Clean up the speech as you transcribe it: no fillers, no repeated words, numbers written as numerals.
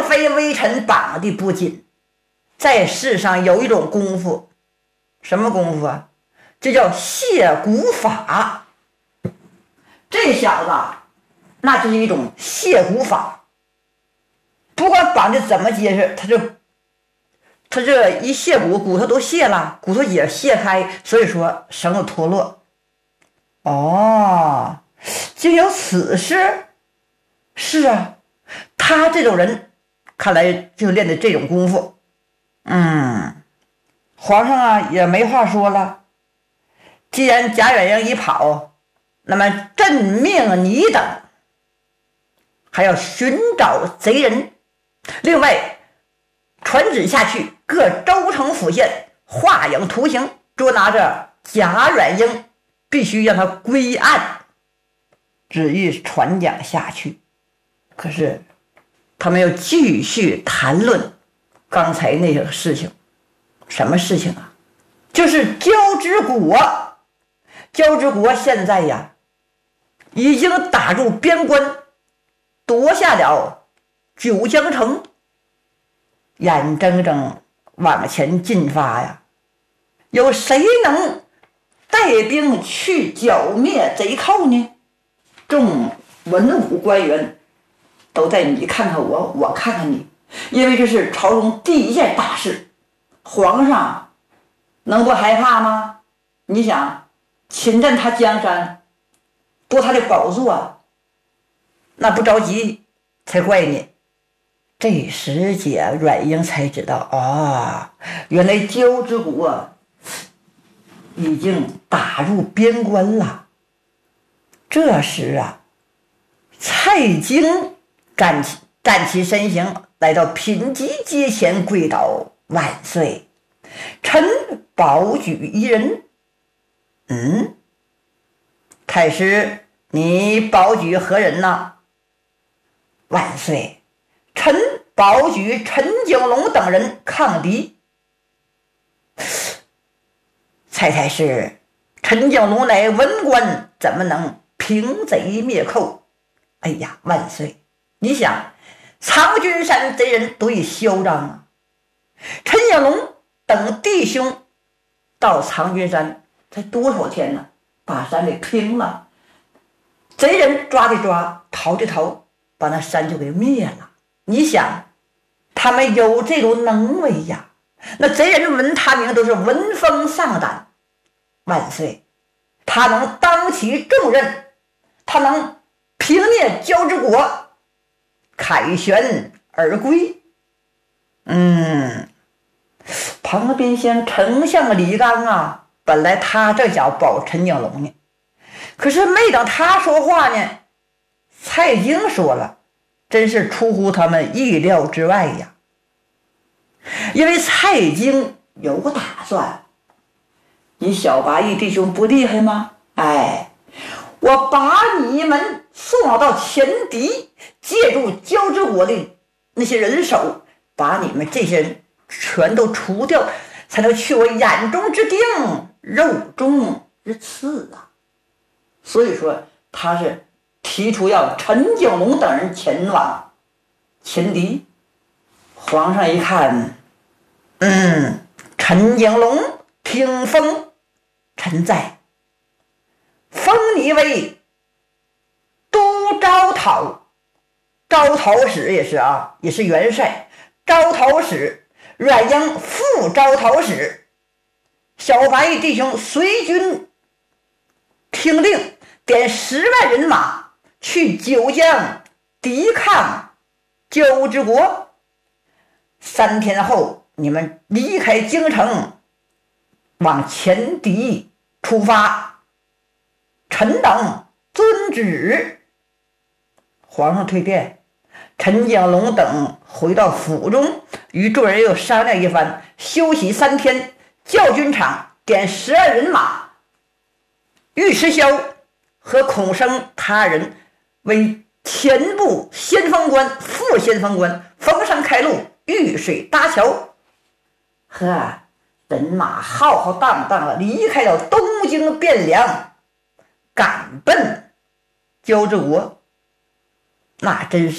并非微臣绑的不紧。在世上有一种功夫，什么功夫啊？这叫卸骨法。这小子那就是一种卸骨法，不管绑的怎么结实，他这一卸骨头都卸了，骨头也卸开，所以说绳子脱落。哦，竟有此事？是啊，他这种人看来就练的这种功夫。皇上啊也没话说了，既然贾远英已跑，那么朕命你等还要寻找贼人，另外传旨下去，各州城府县画影图形，捉拿着贾远英，必须让他归案。旨意传讲下去，可是他们要继续谈论刚才那个事情。什么事情啊？就是交趾国。交趾国现在呀已经打入边关，夺下了九江城，眼睁睁往前进发呀。有谁能带兵去剿灭贼寇呢？众文武官员都在你看看我，我看看你，因为这是朝中第一件大事，皇上能不害怕吗？你想侵占他江山，夺他的宝座，那不着急才怪呢。这时节阮英才知道，原来交趾国已经打入边关了。这时啊，蔡京站起身形，来到品级阶前跪倒：“万岁，臣保举一人。”太师，你保举何人呢？万岁，臣保举陈景龙等人抗敌。蔡太师，陈景龙乃文官，怎么能平贼灭寇？哎呀，万岁！你想，藏军山贼人多以嚣张啊！陈景龙等弟兄到藏军山才多少天呢？把山给平了，贼人抓的抓，逃的逃，把那山就给灭了。你想，他们有这种能为呀？那贼人闻他名都是闻风丧胆。万岁，他能当起重任，他能平灭交趾国，凯旋而归。旁边像丞相李纲啊，本来他这想保陈景龙呢，可是没等他说话呢，蔡京说了，真是出乎他们意料之外呀。因为蔡京有个打算，你小八义弟兄不厉害吗？我把你们送到前敌，借助交趾国的那些人手，把你们这些人全都除掉，才能去我眼中之钉，肉中之刺啊！所以说他是提出要陈景龙等人前往前敌。皇上一看，陈景龙听封，臣在，封你为都招讨，招讨使也是元帅，招讨使阮英副招讨使。小八义弟兄随军听令，点10万人马去九江抵抗交趾国。3天后，你们离开京城，往前敌出发。臣等遵旨。皇上退殿，陈景龙等回到府中，与众人又商量一番，休息3天，教军场点12人马，尉迟霄和孔生他人为前部先锋官、副先锋官，逢山开路，遇水搭桥。人马浩浩荡荡的离开了东京汴梁，赶奔交趾国。那真是